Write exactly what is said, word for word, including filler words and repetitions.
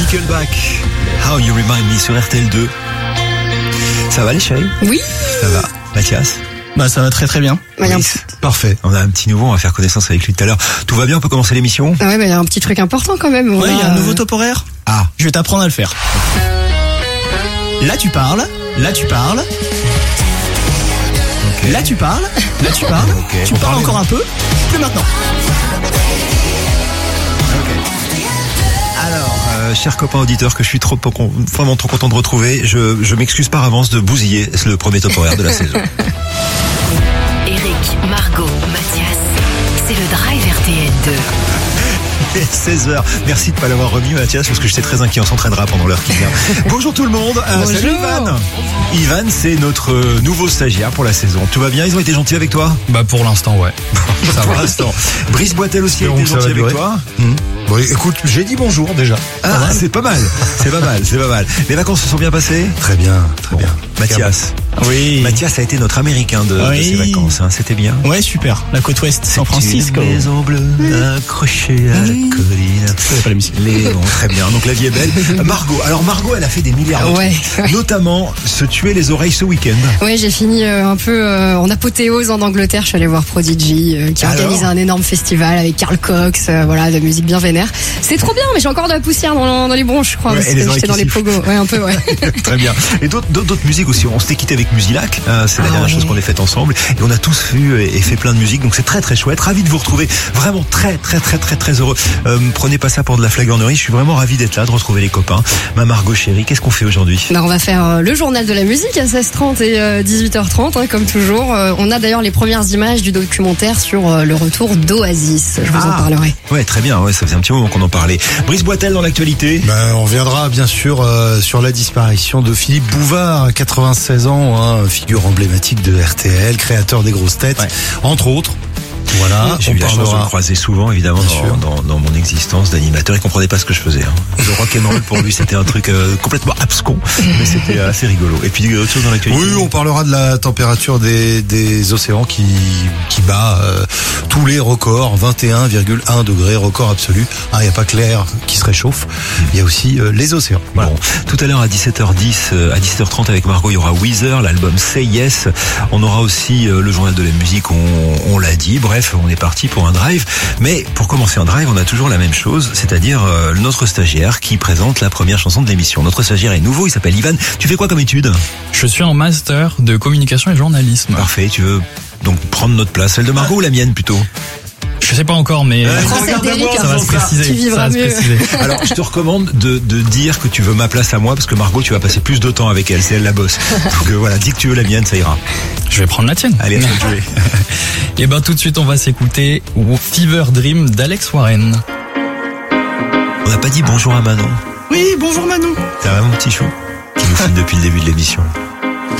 Nickelback, How You Remind Me sur R T L deux. Ça va les chéris? Oui. Ça va. Mathias? Bah ça va très très bien. Bah, Oui, parfait. On a un petit nouveau, on va faire connaissance avec lui tout à l'heure. Tout va bien, on peut commencer l'émission? Ah ouais, mais il y a un petit truc important quand même. Ouais, il y a a... un nouveau top horaire. Ah. Je vais t'apprendre à le faire. Là tu parles, là tu parles. Okay. Là tu parles, là tu parles. Okay. Tu On parles parlait encore de... un peu, plus maintenant. Alors, euh, chers copains auditeurs que je suis trop, vraiment trop content de retrouver, je, je m'excuse par avance de bousiller le premier top horaire de la saison. Eric, Margot, Mathias, c'est le Drive R T L deux. seize heures. Merci de ne pas l'avoir remis, Mathias, parce que j'étais très inquiet. On s'entraînera pendant l'heure qui vient. Bonjour tout le monde. Euh, Bonjour. Salut Ivan. Ivan, c'est notre nouveau stagiaire pour la saison. Tout va bien? Ils ont été gentils avec toi? Bah pour l'instant, ouais. Ça va. Pour l'instant. Brice Boitel aussi a été gentil avec durer. toi? Mmh. Bon, écoute, j'ai dit bonjour déjà. Ah, c'est pas mal. C'est pas mal. C'est pas mal. Les vacances se sont bien passées? Très bien, très Bon. bien. Mathias. Oui. Mathias a été notre américain de, Oui. de ces vacances. Hein. C'était bien. Ouais super. La côte ouest, San Francisco. Une maison bleue accrochée à la colline. C'est pas la musique. Les... Bon, très bien, donc la vie est belle. Margot, alors Margot, elle a fait des milliards de Ouais. trucs, notamment se tuer les oreilles ce week-end. Ouais, j'ai fini euh, un peu euh, en apothéose en Angleterre. Je suis allée voir Prodigy, euh, qui Alors organise un énorme festival avec Carl Cox, euh, voilà, de musique bien vénère. C'est trop bien, mais j'ai encore de la poussière dans, dans les bronches, je crois, Ouais, parce et les que oreilles j'étais qui dans les sifflent. pogos. Ouais, un peu, ouais. Très bien. Et d'autres, d'autres, d'autres musiques aussi. On s'était quitté avec Musilac, hein, c'est la Ah dernière oui. chose qu'on ait faite ensemble. Et on a tous vu et, et fait plein de musique, donc c'est très très chouette. Ravi de vous retrouver. Vraiment très très très très très heureux. Euh, prenez pas ça pour de la flagornerie. Je suis vraiment ravi d'être là, de retrouver les copains. Ma Margot chérie, qu'est-ce qu'on fait aujourd'hui? Alors, on va faire euh, le journal de la musique à seize heures trente et euh, dix-huit heures trente, hein, comme toujours. Euh, on a d'ailleurs les premières images du documentaire sur euh, le retour d'Oasis. Je vous en Ah. parlerai. Ouais, très bien. Ouais, ça faisait un petit moment qu'on en parlait. Brice Boitel dans l'actualité. Ben, on reviendra bien sûr euh, sur la disparition de Philippe Bouvard, quatre-vingt-seize ans, hein, figure emblématique de R T L, créateur des grosses têtes, Ouais. entre autres. Voilà, J'ai on eu la chance de le parlera. croiser souvent, évidemment, Bien sûr. dans, dans, dans mon existence d'animateur. Il comprenait pas ce que je faisais. Hein. Le rock'n'roll pour lui, c'était un truc euh, complètement abscon, mais c'était assez rigolo. Et puis autre chose dans l'actualité. Oui, on parlera de la température des, des océans qui, qui bat euh, tous les records, vingt et un virgule un degrés, record absolu. Il n'y a pas que l'air qui se réchauffe, il y a aussi euh, les océans. Voilà. Bon, tout à l'heure à dix-sept heures dix, euh, à dix-sept heures trente avec Margot, il y aura Weezer, l'album Say Yes. On aura aussi euh, le journal de la musique, on, on l'a dit. Bref, on est parti pour un drive. Mais pour commencer un drive, on a toujours la même chose, c'est-à-dire euh, notre stagiaire qui présente la première chanson de l'émission. Notre stagiaire est nouveau, il s'appelle Ivan. Tu fais quoi comme étude? Je suis en master de communication et journalisme. Parfait, tu veux donc prendre notre place, celle de Margot ou la mienne plutôt? Je sais pas encore, mais Euh, Français regarde-moi, d'Eric, ça va hein, se préciser. Tu vivras ça va se mieux. préciser. Alors, je te recommande de, de dire que tu veux ma place à moi, parce que Margot, tu vas passer plus de temps avec elle, c'est elle la bosse. Donc euh, voilà, dis que tu veux la mienne, ça ira. Je vais prendre la tienne. Allez, à toi de jouer. Et ben tout de suite, on va s'écouter Fever Dream d'Alex Warren. On n'a pas dit bonjour à Manon. Oui, bonjour Manon. Ça va mon petit chou? Qui nous filme depuis le début de l'émission.